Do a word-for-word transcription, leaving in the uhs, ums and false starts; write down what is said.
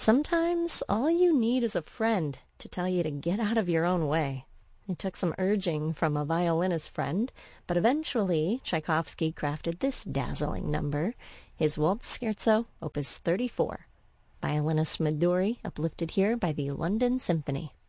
Sometimes all you need is a friend to tell you to get out of your own way. It took some urging from a violinist friend, but eventually Tchaikovsky crafted this dazzling number, his Waltz Scherzo, Opus thirty-four. Violinist Midori, uplifted here by the London Symphony.